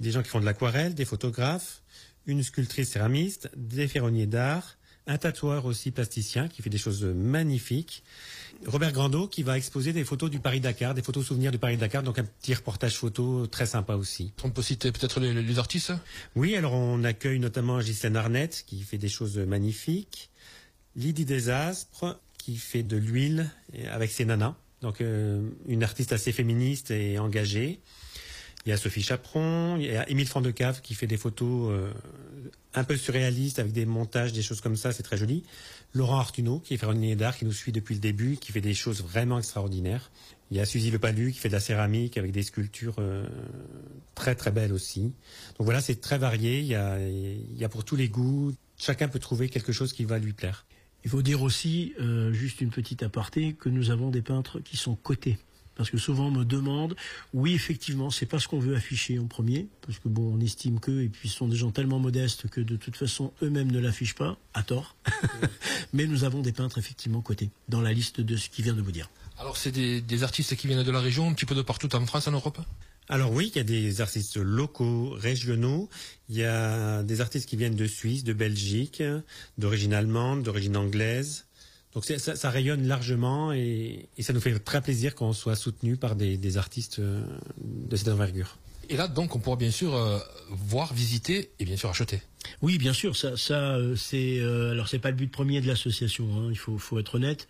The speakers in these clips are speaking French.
des gens qui font de l'aquarelle, des photographes, une sculptrice céramiste, des ferronniers d'art, un tatoueur aussi plasticien qui fait des choses magnifiques. Robert Grandot qui va exposer des photos du Paris-Dakar, des photos souvenirs du Paris-Dakar, donc un petit reportage photo très sympa aussi. On peut citer peut-être les artistes? Oui, alors on accueille notamment Ghislaine Arnett qui fait des choses magnifiques, Lydie Desaspres qui fait de l'huile avec ses nanas, donc une artiste assez féministe et engagée. Il y a Sophie Chaperon, il y a Émile Fandecave qui fait des photos un peu surréalistes avec des montages, des choses comme ça, c'est très joli. Laurent Artuneau qui est ferronnier d'art, qui nous suit depuis le début, qui fait des choses vraiment extraordinaires. Il y a Suzy Le Palu qui fait de la céramique avec des sculptures très très belles aussi. Donc voilà, c'est très varié, il y a pour tous les goûts, chacun peut trouver quelque chose qui va lui plaire. Il faut dire aussi, juste une petite aparté, que nous avons des peintres qui sont cotés. Parce que souvent on me demande, oui effectivement, c'est pas ce qu'on veut afficher en premier, parce que bon, on estime qu'eux, et puis ce sont des gens tellement modestes que de toute façon eux-mêmes ne l'affichent pas, à tort. Mais nous avons des peintres effectivement cotés, dans la liste de ce qu'il vient de vous dire. Alors c'est des artistes qui viennent de la région, un petit peu de partout en France, en Europe? Alors oui, il y a des artistes locaux, régionaux, il y a des artistes qui viennent de Suisse, de Belgique, d'origine allemande, d'origine anglaise. Donc ça rayonne largement et ça nous fait très plaisir qu'on soit soutenu par des artistes de cette envergure. Et là, donc, on pourra bien sûr voir, visiter et bien sûr acheter. Oui, bien sûr, ça c'est alors c'est pas le but premier de l'association, hein, il faut être honnête.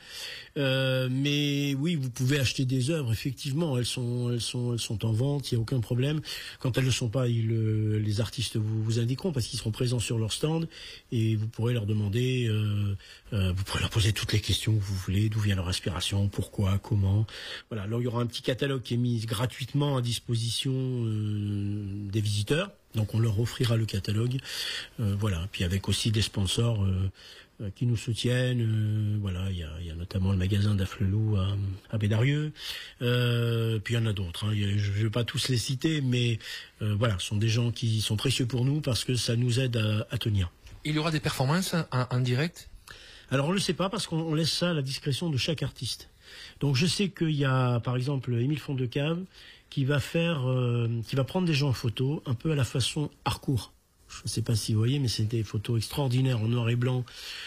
Mais oui, vous pouvez acheter des œuvres, effectivement, elles sont en vente, il y a aucun problème. Quand elles ne sont pas, les artistes vous indiqueront parce qu'ils seront présents sur leur stand et vous pourrez leur demander, vous pourrez leur poser toutes les questions que vous voulez, d'où vient leur inspiration, pourquoi, comment. Voilà, alors il y aura un petit catalogue qui est mis gratuitement à disposition des visiteurs. Donc on leur offrira le catalogue, voilà. Puis avec aussi des sponsors qui nous soutiennent. Voilà, il y a notamment le magasin d'Afflelou à Bédarieux. Puis il y en a d'autres. Hein. Je ne vais pas tous les citer, mais voilà, ce sont des gens qui sont précieux pour nous parce que ça nous aide à tenir. Il y aura des performances en direct? Alors on le sait pas parce qu'on laisse ça à la discrétion de chaque artiste. Donc je sais qu'il y a par exemple Émile Fondecave qui va prendre des gens en photo un peu à la façon Harcourt. Je ne sais pas si vous voyez, mais c'est des photos extraordinaires en noir et blanc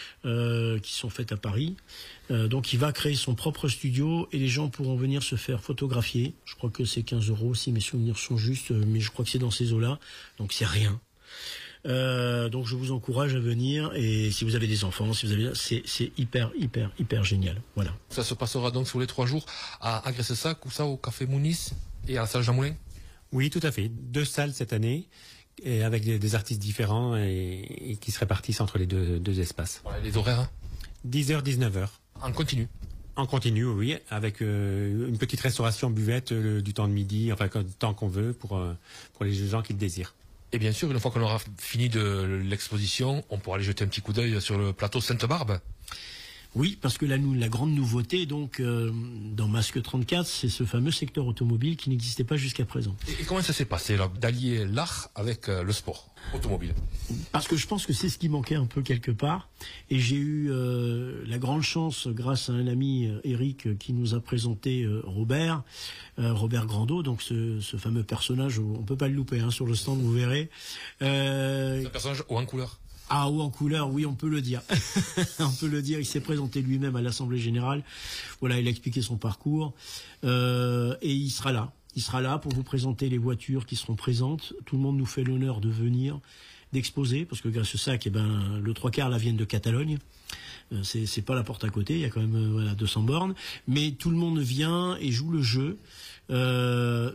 qui sont faites à Paris. Donc il va créer son propre studio et les gens pourront venir se faire photographier. Je crois que c'est 15 € si mes souvenirs sont justes, mais je crois que c'est dans ces eaux-là. Donc c'est rien. Donc je vous encourage à venir et si vous avez des enfants, c'est hyper génial. Voilà. Ça se passera donc sur les 3 jours à Gressessac ou ça au Café Mounis et à la salle Jean Moulin? Oui, tout à fait. 2 salles cette année et avec des artistes différents et qui se répartissent entre les deux espaces. Ouais, les horaires? 10h, 19h. En continu? En continu, oui, avec une petite restauration buvette du temps de midi, enfin du temps qu'on veut pour les gens qui le désirent. Et bien sûr, une fois qu'on aura fini de l'exposition, on pourra aller jeter un petit coup d'œil sur le plateau Sainte-Barbe. Oui, parce que la grande nouveauté, donc, dans Masque 34, c'est ce fameux secteur automobile qui n'existait pas jusqu'à présent. Et comment ça s'est passé, là, d'allier l'art avec le sport automobile? Parce que je pense que c'est ce qui manquait un peu quelque part. Et j'ai eu la grande chance, grâce à un ami, Eric, qui nous a présenté Robert Grandot, donc ce fameux personnage, on peut pas le louper hein, sur le stand, vous verrez. C'est un personnage haut en couleur. Ah, ou en couleur, oui, on peut le dire. On peut le dire. Il s'est présenté lui-même à l'Assemblée Générale. Voilà, il a expliqué son parcours. Et il sera là. Il sera là pour vous présenter les voitures qui seront présentes. Tout le monde nous fait l'honneur de venir, d'exposer, parce que Gressessac, le 3/4 là viennent de Catalogne. C'est pas la porte à côté. Il y a quand même 200 bornes. Mais tout le monde vient et joue le jeu. Alors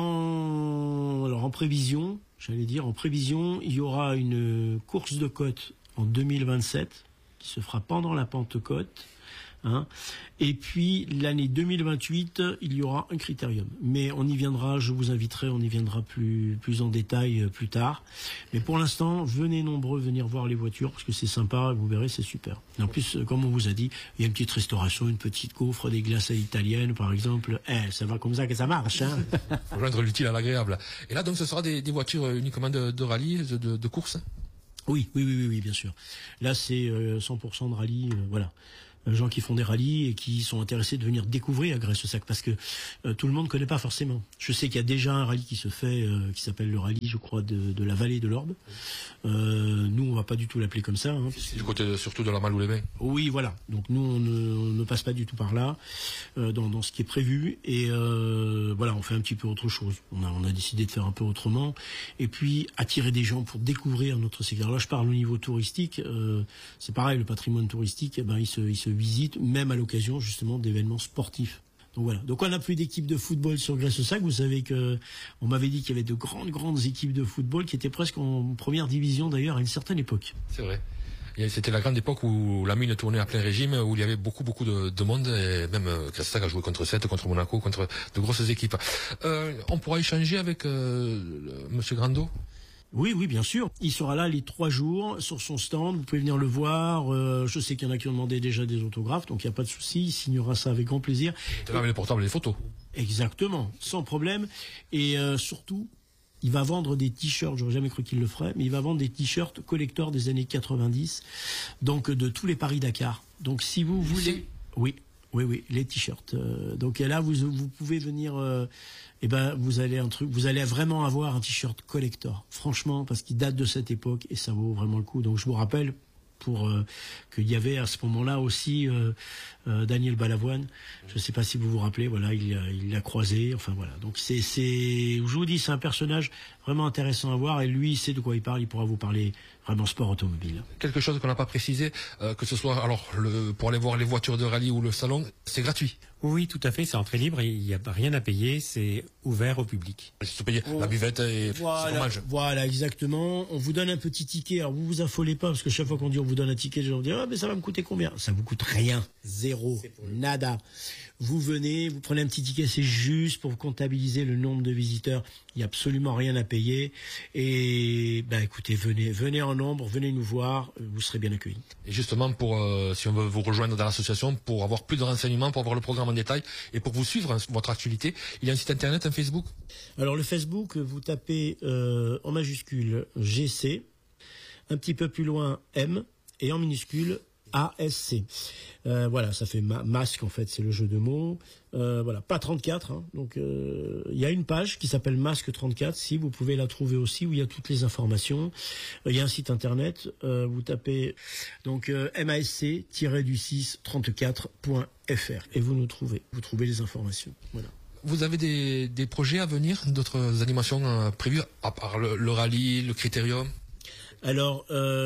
en prévision, il y aura une course de côte en 2027 qui se fera pendant la Pentecôte. Hein. Et puis l'année 2028, il y aura un critérium. Mais on y viendra, je vous inviterai, on y viendra plus en détail plus tard. Mais pour l'instant, venez nombreux venir voir les voitures parce que c'est sympa, vous verrez, c'est super. Et en plus, comme on vous a dit, il y a une petite restauration, une petite gaufre, des glaces à l'italienne par exemple. Ça va comme ça que ça marche. Hein. Faut joindre l'utile à l'agréable. Et là donc ce sera des voitures uniquement de rallye, de course? Oui, bien sûr. Là c'est 100% de rallye, voilà. gens qui font des rallyes et qui sont intéressés de venir découvrir Graisse-au-Sac, parce que tout le monde connaît pas forcément. Je sais qu'il y a déjà un rallye qui se fait, qui s'appelle le rallye, je crois, de la vallée de l'Orbe. Nous, on va pas du tout l'appeler comme ça. C'est du côté surtout de la Malle-ou-les-Bains. Oui, voilà. Donc nous, on ne passe pas du tout par là, dans ce qui est prévu. Et voilà, on fait un petit peu autre chose. On a décidé de faire un peu autrement. Et puis, attirer des gens pour découvrir notre secteur. Là, je parle au niveau touristique. C'est pareil, le patrimoine touristique, eh ben, il se visite, même à l'occasion, justement, d'événements sportifs. Donc voilà. Donc on n'a plus d'équipe de football sur Graisse-au-Sac. Vous savez que on m'avait dit qu'il y avait de grandes équipes de football qui étaient presque en première division d'ailleurs à une certaine époque. C'est vrai. C'était la grande époque où la mine tournait à plein régime, où il y avait beaucoup de monde, et même Graisse-au-Sac a joué contre Sète, contre Monaco, contre de grosses équipes. On pourra échanger avec Monsieur Grando? Oui, bien sûr. Il sera là les 3 jours sur son stand. Vous pouvez venir le voir. Je sais qu'il y en a qui ont demandé déjà des autographes, donc il n'y a pas de souci. Il signera ça avec grand plaisir. Avec les portables et les photos. Exactement, sans problème. Et surtout, il va vendre des t-shirts. J'aurais jamais cru qu'il le ferait, mais il va vendre des t-shirts collector des années 90, donc de tous les Paris-Dakar. Donc si vous voulez, oui, les t-shirts. Donc là, vous pouvez venir. Vous allez vraiment avoir un t-shirt collector, franchement, parce qu'il date de cette époque et ça vaut vraiment le coup. Donc je vous rappelle qu'il y avait à ce moment-là aussi Daniel Balavoine. Je ne sais pas si vous vous rappelez. Voilà, il l'a croisé. Enfin voilà. Donc je vous dis, c'est un personnage vraiment intéressant à voir et lui, il sait de quoi il parle. Il pourra vous parler vraiment sport automobile. Quelque chose qu'on n'a pas précisé, que ce soit pour aller voir les voitures de rallye ou le salon, c'est gratuit. Oui, tout à fait, c'est entrée libre, il n'y a rien à payer, c'est ouvert au public. Il faut payer la buvette et le fromage. Voilà, exactement. On vous donne un petit ticket, alors vous vous affolez pas, parce que chaque fois qu'on dit on vous donne un ticket, les gens vont dire, mais ça va me coûter combien? Ça vous coûte rien, zéro, nada. Vous venez, vous prenez un petit ticket, c'est juste pour comptabiliser le nombre de visiteurs. Il n'y a absolument rien à payer. Et écoutez, venez en nombre, venez nous voir, vous serez bien accueillis. Et justement, si on veut vous rejoindre dans l'association, pour avoir plus de renseignements, pour voir le programme en détail et pour vous suivre votre actualité, il y a un site internet, un Facebook? Alors le Facebook, vous tapez en majuscule GC, un petit peu plus loin M, et en minuscule ASC. Voilà, ça fait masque en fait, c'est le jeu de mots. Voilà, pas 34. Donc il y a une page qui s'appelle Masque 34. Si vous pouvez la trouver aussi, où il y a toutes les informations. Il y a un site internet. Vous tapez donc masc-34.fr et vous nous trouvez. Vous trouvez les informations. Voilà. Vous avez des projets à venir, d'autres animations prévues à part le rallye, le critérium? Alors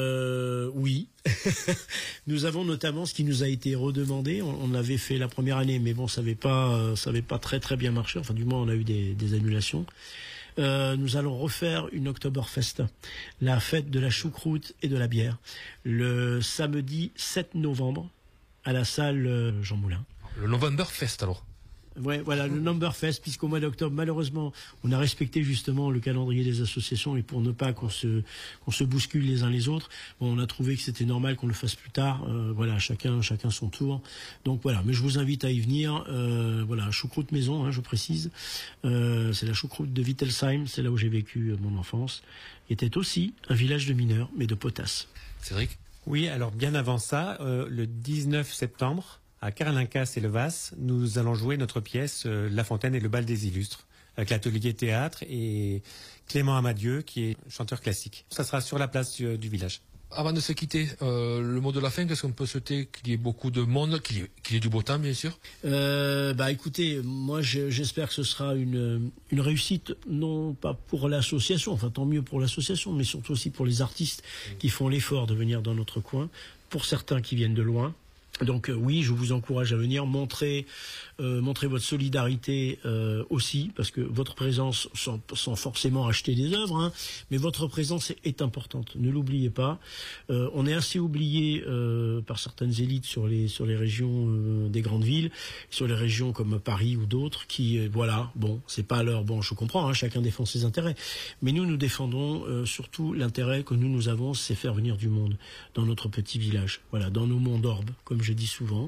oui, nous avons notamment ce qui nous a été redemandé. On l'avait fait la première année, mais bon, ça avait pas très bien marché. Enfin, du moins, on a eu des annulations. Nous allons refaire une Oktoberfest, la fête de la choucroute et de la bière, le samedi 7 novembre à la salle Jean Moulin. Le Novemberfest alors. Ouais, voilà, le Numberfest, puisqu'au mois d'octobre, malheureusement, on a respecté justement le calendrier des associations et pour ne pas qu'on se bouscule les uns les autres, bon, on a trouvé que c'était normal qu'on le fasse plus tard. Voilà, chacun son tour. Donc voilà, mais je vous invite à y venir. Voilà, choucroute maison, je précise. C'est la choucroute de Wittelsheim, c'est là où j'ai vécu mon enfance. Qui était aussi un village de mineurs, mais de potasses. Cédric? Oui, alors bien avant ça, le 19 septembre, à Carlincas et Levas, nous allons jouer notre pièce La Fontaine et le bal des illustres, avec l'atelier théâtre et Clément Amadieu, qui est chanteur classique. Ça sera sur la place du village. Avant de se quitter, le mot de la fin, qu'est-ce qu'on peut souhaiter? Qu'il y ait beaucoup de monde, qu'il y ait du beau temps, bien sûr. Écoutez, moi j'espère que ce sera une réussite, non pas pour l'association, enfin tant mieux pour l'association, mais surtout aussi pour les artistes qui font l'effort de venir dans notre coin, pour certains qui viennent de loin. Donc oui, je vous encourage à venir montrer votre solidarité aussi, parce que votre présence, sans forcément acheter des œuvres, mais votre présence est importante. Ne l'oubliez pas. On est assez oublié par certaines élites sur les régions des grandes villes, sur les régions comme Paris ou d'autres, qui c'est pas leur je comprends, chacun défend ses intérêts, mais nous défendons surtout l'intérêt que nous avons, c'est faire venir du monde dans notre petit village, voilà, dans nos monts d'Orbe, comme je dis souvent.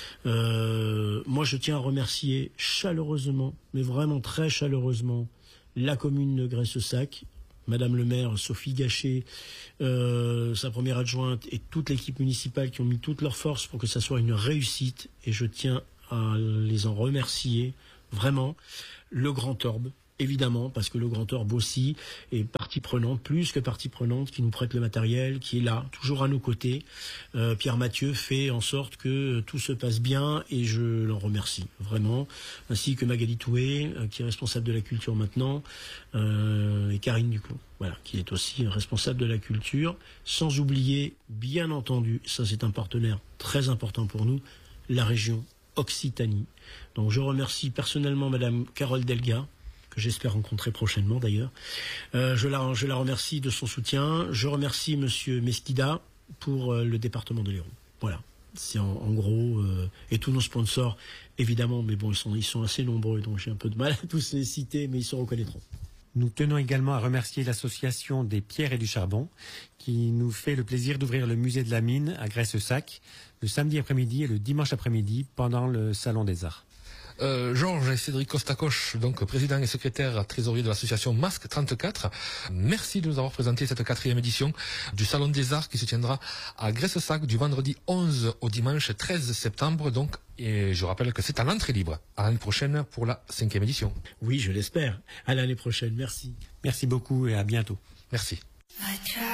Moi, je tiens à remercier chaleureusement, mais vraiment très chaleureusement, la commune de Graisse-au-Sac, Madame le maire, Sophie Gachet, sa première adjointe et toute l'équipe municipale qui ont mis toutes leurs forces pour que ça soit une réussite. Et je tiens à les en remercier, vraiment. Le Grand Orbe, évidemment, parce que le Grand Orbe aussi est partie prenante, plus que partie prenante, qui nous prête le matériel, qui est là, toujours à nos côtés. Pierre Mathieu fait en sorte que tout se passe bien et je l'en remercie, vraiment. Ainsi que Magali Toué, qui est responsable de la culture maintenant, et Karine Duclos, voilà, qui est aussi responsable de la culture. Sans oublier, bien entendu, ça c'est un partenaire très important pour nous, la région Occitanie. Donc je remercie personnellement Madame Carole Delga, que j'espère rencontrer prochainement d'ailleurs. Je la remercie de son soutien. Je remercie Monsieur Mesquida pour le département de l'Hérault. Voilà, c'est en gros, et tous nos sponsors, évidemment, mais bon, ils sont assez nombreux, donc j'ai un peu de mal à tous les citer, mais ils se reconnaîtront. Nous tenons également à remercier l'association des Pierres et du Charbon qui nous fait le plaisir d'ouvrir le musée de la mine à Graisse-Sac le samedi après-midi et le dimanche après-midi pendant le Salon des Arts. Georges et Cédric Costacoche, donc président et secrétaire trésorier de l'association Masque 34. Merci de nous avoir présenté cette 4e édition du Salon des Arts qui se tiendra à Graisse-Sac du vendredi 11 au dimanche 13 septembre. Donc, et je rappelle que c'est à l'entrée libre. À l'année prochaine pour la 5e édition. Oui, je l'espère. À l'année prochaine. Merci. Merci beaucoup et à bientôt. Merci.